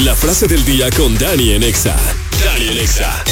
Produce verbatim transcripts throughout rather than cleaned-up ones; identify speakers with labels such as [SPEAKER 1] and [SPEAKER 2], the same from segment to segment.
[SPEAKER 1] La frase del día con Dani en Exa. Dani en Exa.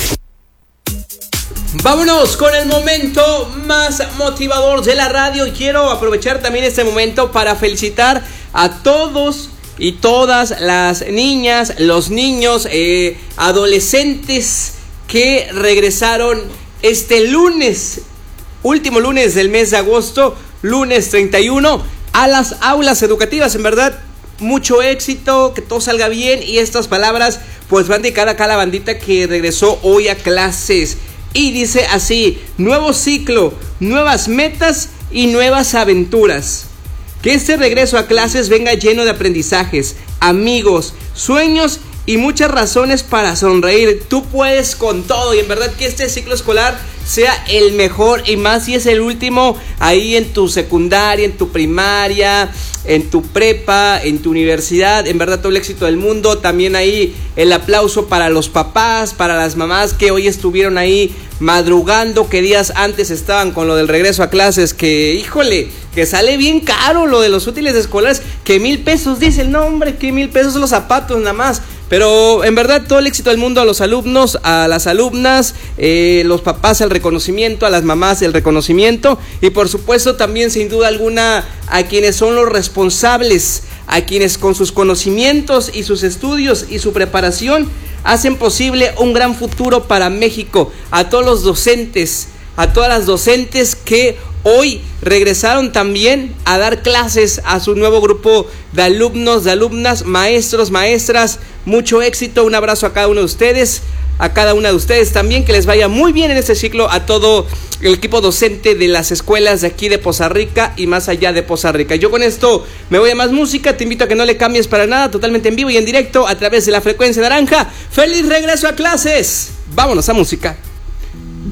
[SPEAKER 2] Vámonos con el momento más motivador de la radio. Y quiero aprovechar también este momento para felicitar a todos y todas las niñas, los niños, eh, adolescentes que regresaron este lunes, último lunes del mes de agosto, lunes treinta y uno, a las aulas educativas. En verdad, mucho éxito, que todo salga bien. Y estas palabras pues van dedicadas a cada bandita que regresó hoy a clases. Y dice así: nuevo ciclo, nuevas metas y nuevas aventuras. Que este regreso a clases venga lleno de aprendizajes, amigos, sueños y muchas razones para sonreír. Tú puedes con todo, y en verdad que este ciclo escolar sea el mejor, y más si es el último ahí en tu secundaria, en tu primaria, en tu prepa, en tu universidad. En verdad, todo el éxito del mundo. También ahí el aplauso para los papás, para las mamás que hoy estuvieron ahí madrugando, que días antes estaban con lo del regreso a clases, que híjole, que sale bien caro lo de los útiles escolares, que mil pesos, dicen, no hombre, que mil pesos los zapatos nada más. Pero en verdad todo el éxito del mundo a los alumnos, a las alumnas, eh, los papás el reconocimiento, a las mamás el reconocimiento, y por supuesto también sin duda alguna a quienes son los responsables, a quienes con sus conocimientos y sus estudios y su preparación hacen posible un gran futuro para México. A todos los docentes, a todas las docentes que hoy regresaron también a dar clases a su nuevo grupo de alumnos, de alumnas, maestros, maestras. Mucho éxito, un abrazo a cada uno de ustedes, a cada una de ustedes también, que les vaya muy bien en este ciclo, a todo el equipo docente de las escuelas de aquí de Poza Rica y más allá de Poza Rica. Yo con esto me voy a más música, te invito a que no le cambies para nada, totalmente en vivo y en directo a través de la frecuencia naranja. ¡Feliz regreso a clases! ¡Vámonos a música!